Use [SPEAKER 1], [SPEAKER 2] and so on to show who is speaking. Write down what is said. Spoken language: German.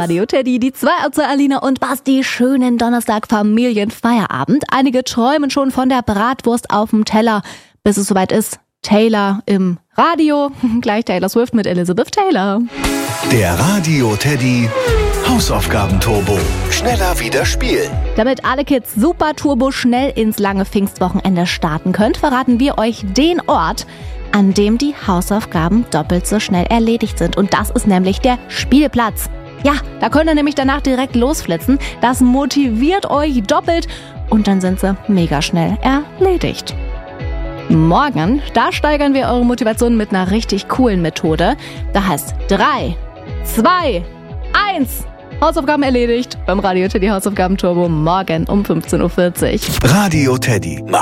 [SPEAKER 1] Radio Teddy, die 2 zur Alina und Basti. Schönen Donnerstag Familienfeierabend. Einige träumen schon von der Bratwurst auf dem Teller, bis es soweit ist. Taylor im Radio. Gleich Taylor Swift mit Elizabeth Taylor.
[SPEAKER 2] Der Radio Teddy Hausaufgaben-Turbo. Schneller wieder spielen.
[SPEAKER 1] Damit alle Kids super turbo schnell ins lange Pfingstwochenende starten könnt, verraten wir euch den Ort, an dem die Hausaufgaben doppelt so schnell erledigt sind. Und das ist nämlich der Spielplatz. Ja, da könnt ihr nämlich danach direkt losflitzen. Das motiviert euch doppelt und dann sind sie mega schnell erledigt. Morgen, da steigern wir eure Motivation mit einer richtig coolen Methode. Da heißt 3, 2, 1. Hausaufgaben erledigt beim Radio Teddy Hausaufgaben Turbo morgen um 15.40 Uhr.
[SPEAKER 2] Radio Teddy.